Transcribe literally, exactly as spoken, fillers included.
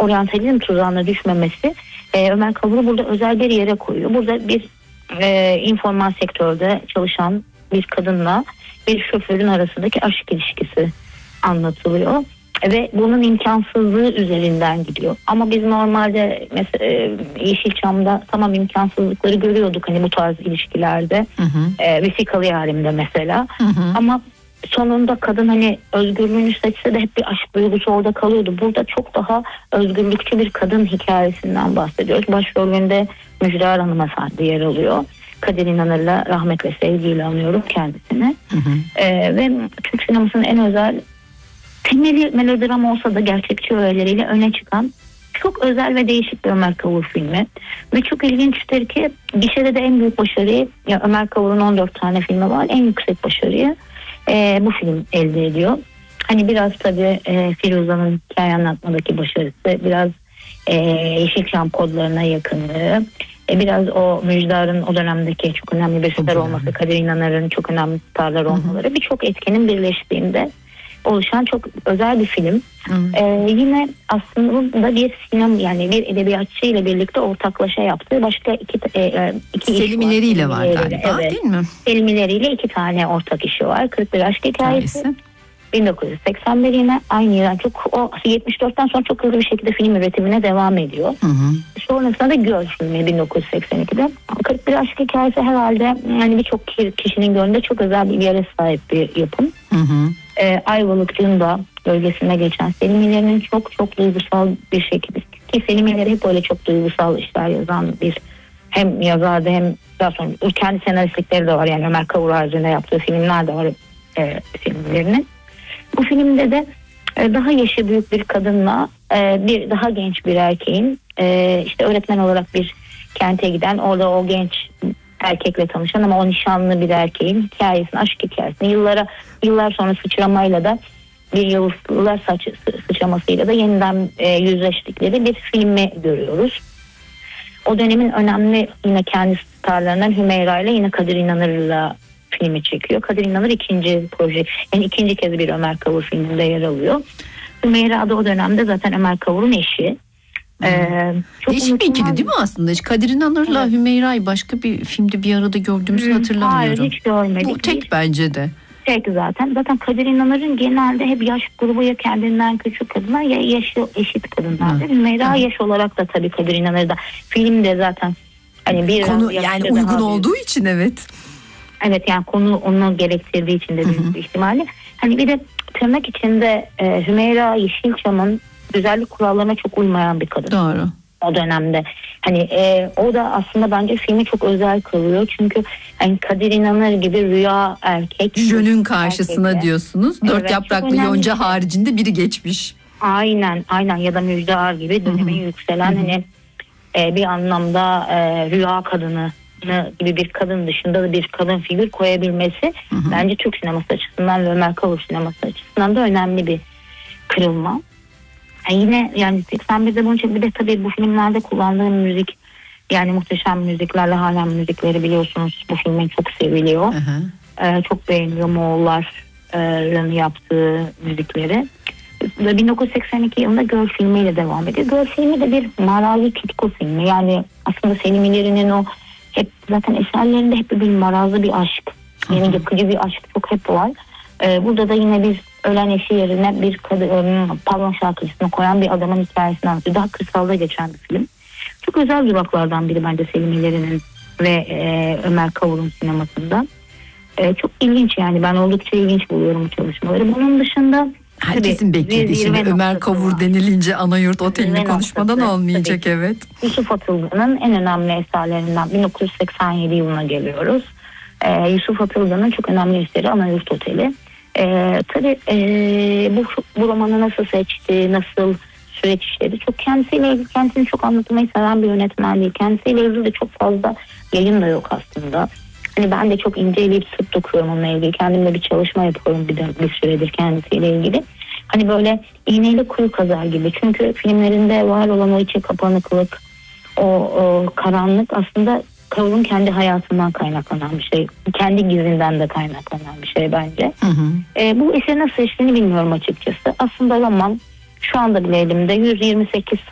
oryantalizm tuzağına düşmemesi e, Ömer Kavur'u burada özel bir yere koyuyor. Burada bir e, informal sektörde çalışan bir kadınla bir şoförün arasındaki aşk ilişkisi anlatılıyor. Ve bunun imkansızlığı üzerinden gidiyor. Ama biz normalde mesela Yeşilçam'da tamam imkansızlıkları görüyorduk hani bu tarz ilişkilerde. Hı hı. E, vesikalı yarimde mesela. Hı hı. Ama sonunda kadın hani özgürlüğünü seçse de hep bir aşk duygusu orada kalıyordu. Burada çok daha özgürlükçü bir kadın hikayesinden bahsediyoruz. Başrolünde Müjdat hanımefendi yer alıyor. Kadir İnanır'la rahmetle sevgiyle anıyorum kendisini. Hı hı. E, ve Türk sinemasının en özel temeli melodram olsa da gerçekçi öğeleriyle öne çıkan çok özel ve değişik bir Ömer Kavur filmi. Ve çok ilginçtir ki gişede de en büyük başarıyı, ya Ömer Kavur'un on dört tane filmi var, en yüksek başarıyı e, bu film elde ediyor. Hani biraz tabii e, Firuza'nın hikaye anlatmadaki başarısı, biraz e, Yeşilçam kodlarına yakınlığı, e, biraz o Müjdar'ın o dönemdeki çok önemli bir star olması, Kadir İnanır'ın çok önemli starlar olmaları, birçok etkenin birleştiğinde oluşan çok özel bir film. Ee, yine aslında bir sinema, yani bir edebiyatçı ile birlikte ortaklaşa yaptığı başka iki, e, iki Selim İleri ile var galiba, evet. değil mi? Selim İleri ile iki tane ortak işi var. kırk bir Aşk Hikayesi. bin dokuz yüz seksen bir yine aynı yıl, çok o yetmiş dörtten sonra çok hızlı bir şekilde film üretimine devam ediyor. Hı hı. Sonrasında da Göl filmi bin dokuz yüz seksen ikide. kırk bir Aşk Hikayesi herhalde yani birçok kişinin gönlünde çok özel bir yere sahip bir yapım. Hı hı. Ee, Ayvalık'ın da bölgesinde geçen Selim İleri'nin çok çok duygusal bir şekilde, ki Selim İleri hep böyle çok duygusal işler yazan bir hem yazardı hem daha sonra kendi senaristlikleri de var, yani Ömer Kavur haricinde yaptığı filmler de var e, Selim İleri'nin. Bu filmde de e, daha yaşı büyük bir kadınla e, bir daha genç bir erkeğin e, işte öğretmen olarak bir kente giden, orada o genç erkekle tanışan ama o nişanlı bir erkeğin hikayesini, aşk hikayesini yıllara yıllar sonra sıçramayla da bir yıldızlar saç, sıçramasıyla da yeniden e, yüzleştikleri bir filmi görüyoruz. O dönemin önemli yine kendi starlarından Hümeyra ile yine Kadir İnanır'la filmi çekiyor. Kadir İnanır ikinci proje, yani ikinci kez bir Ömer Kavur filminde yer alıyor. Hümeyra da o dönemde zaten Ömer Kavur'un eşi. Ee, çok değişik bir ikili değil mi aslında? Hiç Kadir İnanır'la evet. Hümeyra'yı başka bir filmde bir arada gördüğümüzü hmm, hatırlamıyorum. Hayır, hiç görmedik. Bu tek bence de. Tek zaten. Zaten Kadir İnanır'ın genelde hep yaş grubu ya kendinden küçük kadınlar ya yaşı eşit kadınlardır. Hümeyra ha. yaş olarak da tabii Kadir İnanır'da. Filmde zaten hani bir konu yani uygun olduğu büyük. için evet. Evet, yani konu onu gerektirdiği için de büyük bir ihtimalle. Hani bir de tırnak içinde e, Hümeyra Yeşilçam'ın güzellik kurallarına çok uymayan bir kadın. Doğru. O dönemde. Hani e, o da aslında bence filmi çok özel kılıyor. Çünkü hani Kadir İnanır gibi rüya erkek. Jönün karşısına erkekle. Diyorsunuz. Dört evet, yapraklı yonca şey. Haricinde biri geçmiş. Aynen aynen ya da Müjdat gibi dönemin yükselen Hı-hı. hani e, bir anlamda e, rüya kadını gibi bir kadın dışında da bir kadın figür koyabilmesi Hı-hı. bence Türk sineması açısından ve Ömer Kavur sineması açısından da önemli bir kırılma. Yani yine yani seksen birde bunun için bir de tabii bu filmlerde kullandığım müzik, yani muhteşem müziklerle halen müzikleri biliyorsunuz bu filmin çok seviliyor. Ee, çok beğeniyor Moğolların yaptığı müzikleri. Ve bin dokuz yüz seksen iki yılında Göl filmiyle devam ediyor. Göl filmi de bir marazlı tutku filmi. Yani aslında Selim İleri'nin o hep zaten eserlerinde hep bir marazlı bir aşk. Yani yakıcı bir aşk çok hep var. Ee, burada da yine bir ölen eşi yerine bir kadın, pardon şarkıcısını koyan bir adamın hikayesini anlatıyor. Daha kırsalda geçen bir film. Çok özel duraklardan biri bence Selim İleri'nin ve e, Ömer Kavur'un sinemasında. E, çok ilginç, yani ben oldukça ilginç buluyorum bu çalışmaları. Bunun dışında herkesin beklediği şimdi Ömer Kavur var. Denilince Anayurt Oteli'ni konuşmadan noktası, olmayacak evet. Yusuf Atılgan'ın en önemli eserlerinden bin dokuz yüz seksen yedi yılına geliyoruz. E, Yusuf Atılgan'ın çok önemli eseri Anayurt Oteli. Ee, tabii e, bu, bu romanı nasıl seçti, nasıl süreç işledi, çok kendisiyle ilgili, kendisini çok anlatmayı seven bir yönetmen değil. Kendisiyle ilgili de çok fazla yayın da yok aslında. Hani ben de çok inceleyip sık dokuyorum onunla ilgili. Kendimde bir çalışma yapıyorum bir, de, bir süredir kendisiyle ilgili. Hani böyle iğneyle kuyu kazar gibi. Çünkü filmlerinde var olan o içe kapanıklık, o, o karanlık aslında Kavur'un kendi hayatından kaynaklanan bir şey. Kendi gizlinden de kaynaklanan bir şey bence. Hı hı. E, bu eseri nasıl seçtiğini bilmiyorum açıkçası. Aslında roman şu anda bile elimde yüz yirmi sekiz